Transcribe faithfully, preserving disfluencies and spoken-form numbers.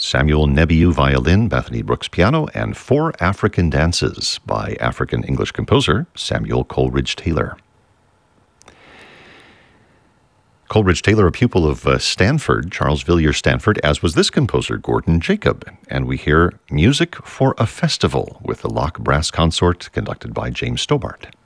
Samuel Nebiu violin, Bethany Brooks piano, and Four African Dances by African-English composer Samuel Coleridge Taylor. Coleridge Taylor, a pupil of uh, Stanford, Charles Villiers Stanford, as was this composer, Gordon Jacob. And we hear Music for a Festival with the Locke Brass Consort conducted by James Stobart.